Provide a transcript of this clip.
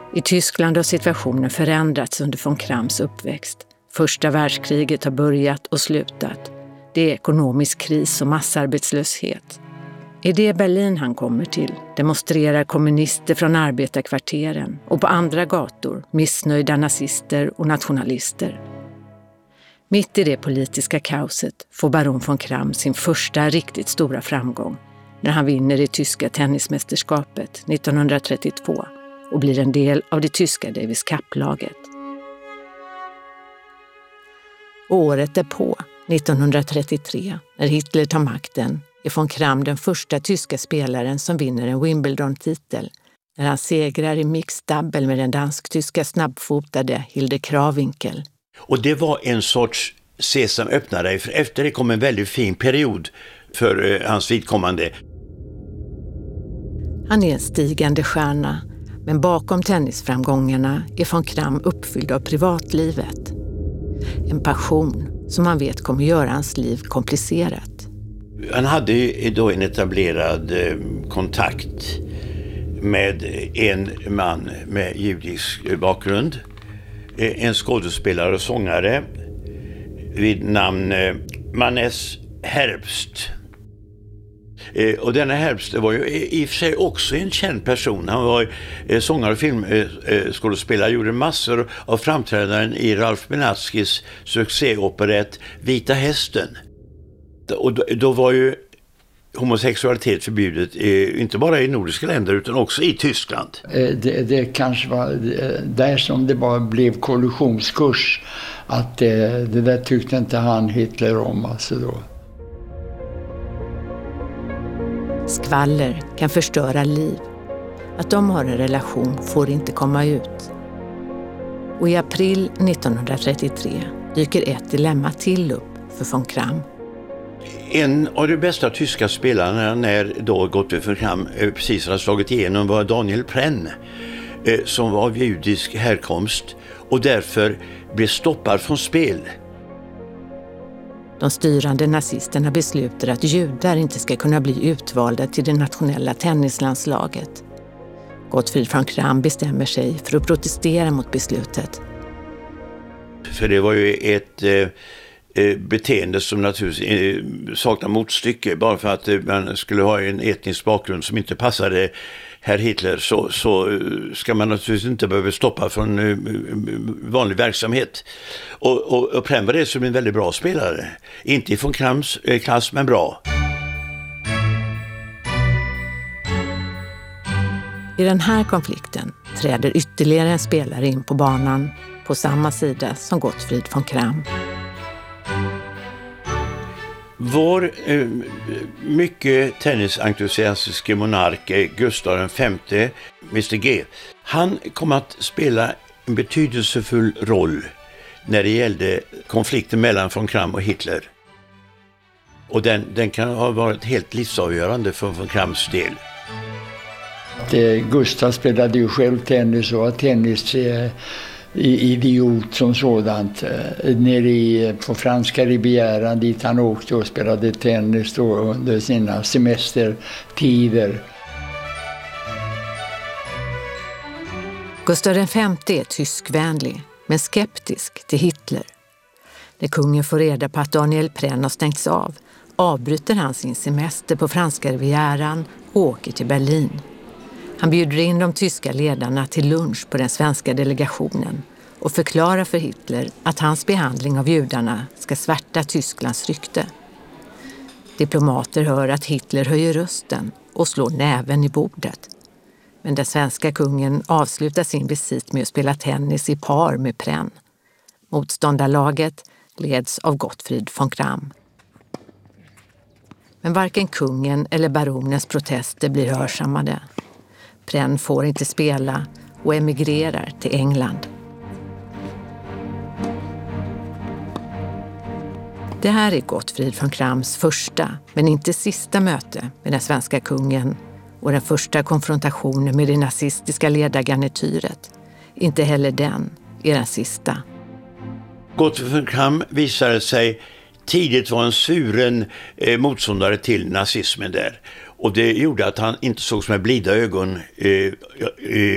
I Tyskland har situationen förändrats under von Krams uppväxt. Första världskriget har börjat och slutat. Det är ekonomisk kris och massarbetslöshet. I det Berlin han kommer till demonstrerar kommunister från arbetarkvarteren och på andra gator missnöjda nazister och nationalister. Mitt i det politiska kaoset får baron von Kram sin första riktigt stora framgång när han vinner det tyska tennismästerskapet 1932 och blir en del av det tyska Davis Cup-laget. Året därpå, 1933, när Hitler tar makten, är von Kram den första tyska spelaren som vinner en Wimbledon-titel när han segrar i mixed double med den dansk-tyska snabbfotade Hilde Krawinkel. Och det var en sorts sesam öppnare, för efter det kom en väldigt fin period för hans vidkommande. Han är en stigande stjärna, men bakom tennisframgångarna är von Kram uppfylld av privatlivet. En passion som han vet kommer göra hans liv komplicerat. Han hade ju då en etablerad kontakt med en man med judisk bakgrund. En skådespelare och sångare vid namn Mannes Herbst. Och denna Herbst var ju i och för sig också en känd person. Han var sångare och filmskådespelare, gjorde massor av framträdanden i Ralph Benatskis succéoperett Vita hästen. Och då var ju homosexualitet förbjudet inte bara i nordiska länder utan också i Tyskland. Det kanske var där som det bara blev kollisionskurs, att det där tyckte inte han Hitler om alltså då. Skvaller kan förstöra liv. Att de har en relation får inte komma ut. Och i april 1933 dyker ett dilemma till upp för von Kram. En av de bästa tyska spelarna när då Gottfried von Kram precis hade slagit igenom var Daniel Prenn, som var av judisk härkomst och därför blev stoppad från spel. De styrande nazisterna beslutar att judar inte ska kunna bli utvalda till det nationella tennislandslaget. Gottfried von Kram bestämmer sig för att protestera mot beslutet. För det var ju ett beteende som naturligtvis saknar motstycke. Bara för att man skulle ha en etnisk bakgrund som inte passade herr Hitler så ska man naturligtvis inte behöva stoppa från vanlig verksamhet. Och Prenn var det som en väldigt bra spelare. Inte i von Krams klass, men bra. I den här konflikten träder ytterligare en spelare in på banan på samma sida som Gottfried von Kram. Vår mycket tennisentusiastiske monark Gustav V, Mr G, han kom att spela en betydelsefull roll när det gällde konflikten mellan von Kram och Hitler. Och den kan ha varit helt livsavgörande för von Krams del. Gustav spelade ju själv tennis och var idiot som sådant nere på franska Rivieran dit han åkte och spelade tennis då under sina semestertider. Gustav V är tyskvänlig men skeptisk till Hitler. När kungen får reda på att Daniel Prenn har stängts av avbryter han sin semester på franska Rivieran och åker till Berlin. Han bjuder in de tyska ledarna till lunch på den svenska delegationen och förklarar för Hitler att hans behandling av judarna ska svärta Tysklands rykte. Diplomater hör att Hitler höjer rösten och slår näven i bordet. Men den svenska kungen avslutar sin visit med att spela tennis i par med Prenn. Motståndarlaget leds av Gottfried von Kram. Men varken kungen eller baronens protester blir hörsammade. Prenn får inte spela och emigrerar till England. Det här är Gottfried von Krams första, men inte sista möte med den svenska kungen och den första konfrontationen med det nazistiska ledargarnityret. Inte heller den är den sista. Gottfried von Kram visade sig tidigt vara en suren motståndare till nazismen där. Och det gjorde att han inte sågs med blida ögon